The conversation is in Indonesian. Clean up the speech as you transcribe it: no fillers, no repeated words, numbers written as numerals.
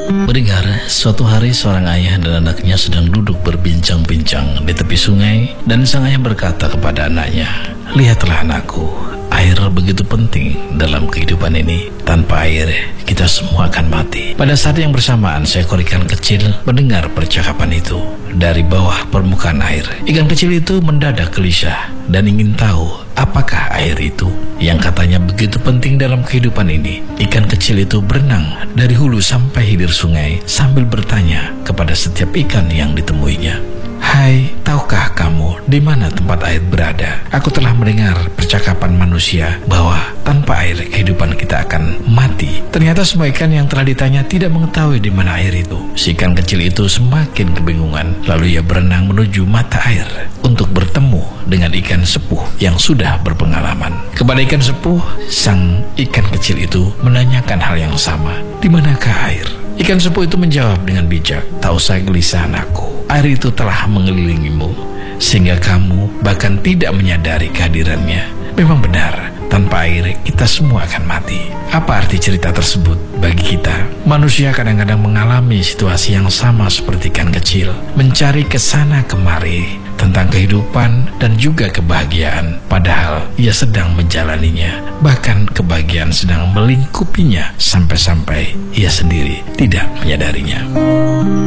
Mendengar, suatu hari seorang ayah dan anaknya sedang duduk berbincang-bincang di tepi sungai, dan sang ayah berkata kepada anaknya, "Lihatlah anakku, air begitu penting dalam kehidupan ini. Tanpa air, kita semua akan mati." Pada saat yang bersamaan, seekor ikan kecil mendengar percakapan itu. Dari bawah permukaan air, ikan kecil itu mendadak gelisah dan ingin tahu apakah air itu yang katanya begitu penting dalam kehidupan ini. Ikan kecil itu berenang dari hulu sampai hilir sungai sambil bertanya kepada setiap ikan yang ditemuinya, "Hai, tahukah kamu di mana tempat air berada? Aku telah mendengar percakapan manusia bahwa tanpa air kehidupan kita akan mati." Ternyata semua ikan yang telah ditanya tidak mengetahui di mana air itu. Si ikan kecil itu semakin kebingungan. Lalu ia berenang menuju mata air untuk bertemu dengan ikan sepuh yang sudah berpengalaman. Kepada ikan sepuh, sang ikan kecil itu menanyakan hal yang sama, "Di manakah air?" Ikan sepuh itu menjawab dengan bijak, "Tak usah gelisah anakku. Air itu telah mengelilingimu, sehingga kamu bahkan tidak menyadari kehadirannya. Memang benar, tanpa air kita semua akan mati." Apa arti cerita tersebut bagi kita? Manusia kadang-kadang mengalami situasi yang sama seperti ikan kecil, mencari kesana kemari tentang kehidupan dan juga kebahagiaan, padahal ia sedang menjalaninya. Bahkan kebahagiaan sedang melingkupinya sampai-sampai ia sendiri tidak menyadarinya.